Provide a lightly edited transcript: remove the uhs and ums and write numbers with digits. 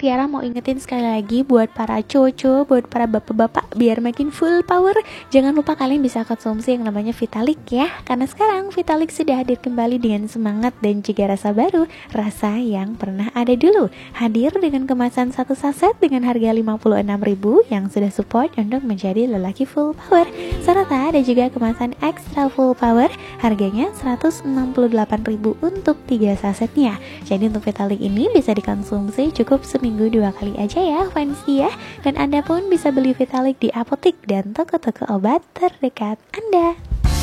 Tiara mau ingetin sekali lagi buat para cowok, buat para bapak-bapak biar makin full power. Jangan lupa kalian bisa konsumsi yang namanya Vitalik ya. Karena sekarang Vitalik sudah hadir kembali dengan semangat dan juga rasa baru, rasa yang pernah ada dulu. Hadir dengan kemasan 1 saset dengan harga 56.000 yang sudah support untuk menjadi lelaki full power. Serta ada juga kemasan extra full power, harganya 168.000 untuk 3 sasetnya. Jadi untuk Vitalik ini bisa dikonsumsi cukup seminggu 2 kali aja ya fans ya. Dan Anda pun bisa beli Vitalik di apotik dan toko-toko obat terdekat Anda.